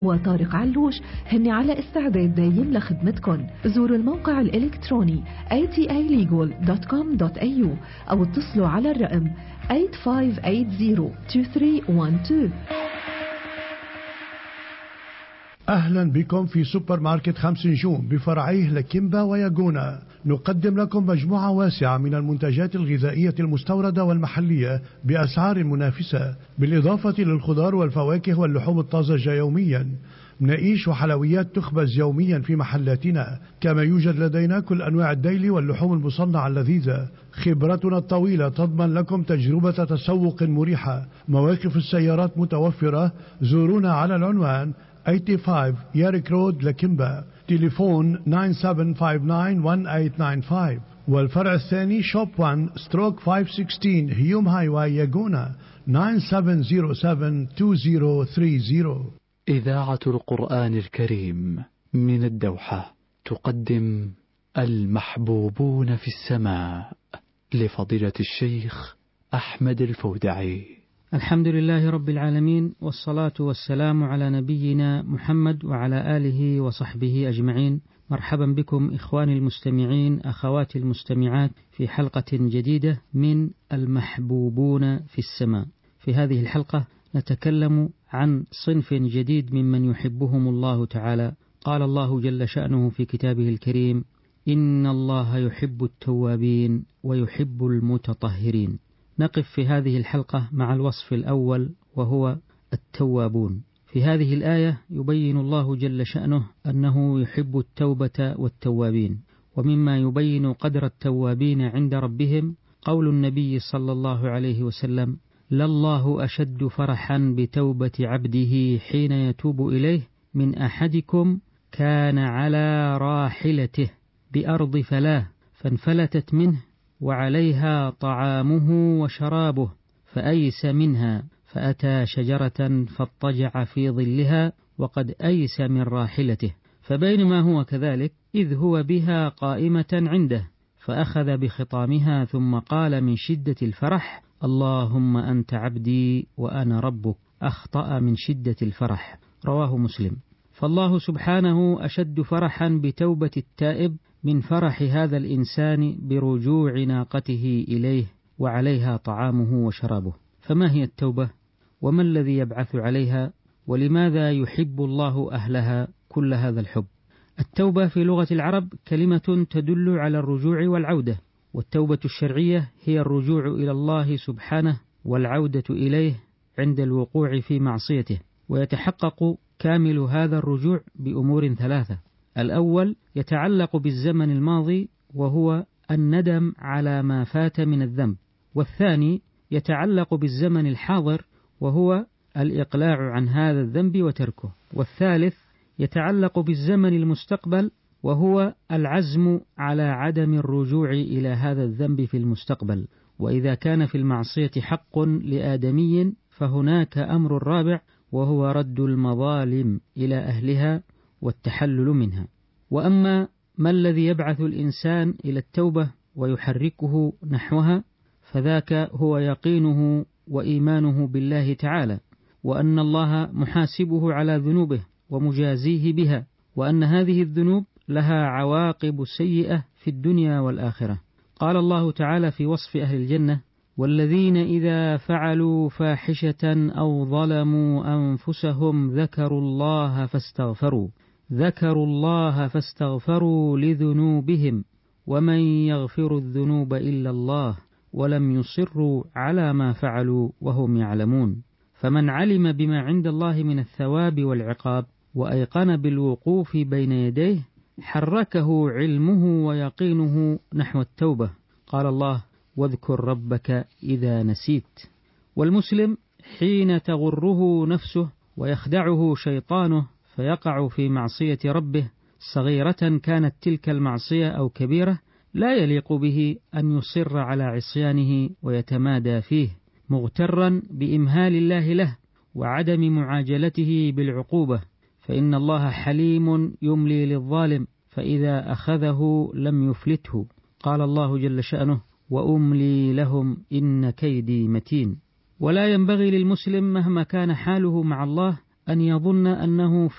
وطارق علوش هن على استعداد دايم لخدمتكن. زوروا الموقع الإلكتروني atilegal.com.au أو اتصلوا على الرقم 8580-2312. أهلا بكم في سوبر ماركت 5 نجوم بفرعيه لكيمبا وياغونا. نقدم لكم مجموعة واسعة من المنتجات الغذائية المستوردة والمحلية بأسعار منافسة، بالإضافة للخضار والفواكه واللحوم الطازجة يوميا. مناقيش وحلويات تخبز يوميا في محلاتنا، كما يوجد لدينا كل أنواع الديلي واللحوم المصنعة اللذيذة. خبرتنا الطويلة تضمن لكم تجربة تسوق مريحة. مواقف السيارات متوفرة. زورونا على العنوان 85 ياريك رود لكيمبا، تليفون 97591895، والفرع الثاني شوب 1 ستروك 516 هيوم هايواي ياغونا 97072030. إذاعة القرآن الكريم من الدوحة تقدم المحبوبون في السماء لفضيلة الشيخ أحمد الفودعي. الحمد لله رب العالمين، والصلاة والسلام على نبينا محمد وعلى آله وصحبه أجمعين. مرحبا بكم إخواني المستمعين، أخواتي المستمعات، في حلقة جديدة من المحبوبون في السماء. في هذه الحلقة نتكلم عن صنف جديد ممن يحبهم الله تعالى. قال الله جل شأنه في كتابه الكريم: إن الله يحب التوابين ويحب المتطهرين. نقف في هذه الحلقة مع الوصف الأول وهو التوابون. في هذه الآية يبين الله جل شأنه أنه يحب التوبة والتوابين، ومما يبين قدر التوابين عند ربهم قول النبي صلى الله عليه وسلم: لله أشد فرحا بتوبة عبده حين يتوب إليه من أحدكم كان على راحلته بأرض فلاه فانفلتت منه وعليها طعامه وشرابه فأيس منها فأتى شجرة فاضطجع في ظلها وقد أيس من راحلته، فبينما هو كذلك إذ هو بها قائمة عنده فأخذ بخطامها ثم قال من شدة الفرح: اللهم أنت عبدي وأنا ربك. أخطأ من شدة الفرح. رواه مسلم. فالله سبحانه أشد فرحا بتوبة التائب من فرح هذا الإنسان برجوع ناقته إليه وعليها طعامه وشرابه. فما هي التوبة؟ وما الذي يبعث عليها؟ ولماذا يحب الله أهلها كل هذا الحب؟ التوبة في لغة العرب كلمة تدل على الرجوع والعودة، والتوبة الشرعية هي الرجوع إلى الله سبحانه والعودة إليه عند الوقوع في معصيته. ويتحقق كامل هذا الرجوع بأمور ثلاثة: الأول يتعلق بالزمن الماضي وهو الندم على ما فات من الذنب، والثاني يتعلق بالزمن الحاضر وهو الإقلاع عن هذا الذنب وتركه، والثالث يتعلق بالزمن المستقبل وهو العزم على عدم الرجوع إلى هذا الذنب في المستقبل. وإذا كان في المعصية حق لآدمي فهناك أمر رابع وهو رد المظالم إلى أهلها والتحلل منها. وأما ما الذي يبعث الإنسان إلى التوبة ويحركه نحوها فذاك هو يقينه وإيمانه بالله تعالى، وأن الله محاسبه على ذنوبه ومجازيه بها، وأن هذه الذنوب لها عواقب سيئة في الدنيا والآخرة. قال الله تعالى في وصف أهل الجنة: والذين إذا فعلوا فاحشة أو ظلموا أنفسهم ذكروا الله فاستغفروا لذنوبهم ومن يغفر الذنوب إلا الله ولم يصروا على ما فعلوا وهم يعلمون. فمن علم بما عند الله من الثواب والعقاب وأيقن بالوقوف بين يديه حركه علمه ويقينه نحو التوبة. قال الله: واذكر ربك إذا نسيت. والمسلم حين تغره نفسه ويخدعه شيطانه فيقع في معصية ربه صغيرة كانت تلك المعصية أو كبيرة، لا يليق به أن يصر على عصيانه ويتمادى فيه، مغترا بإمهال الله له وعدم معاجلته بالعقوبة، فإن الله حليم يملي للظالم فإذا أخذه لم يفلته. قال الله جل شأنه: وأملي لهم إن كيدي متين. ولا ينبغي للمسلم مهما كان حاله مع الله أن يظن أنه